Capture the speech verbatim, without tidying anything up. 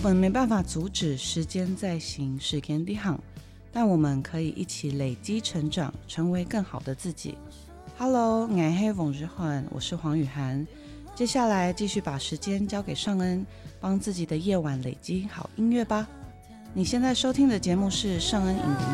们没办法阻止时间在行，时间在行，但我们可以一起累积成长，成为更好的自己。Hello， 我是王日焕，我是黄雨涵。接下来继续把时间交给尚恩，帮自己的夜晚累积好音乐吧。你现在收听的节目是尚恩影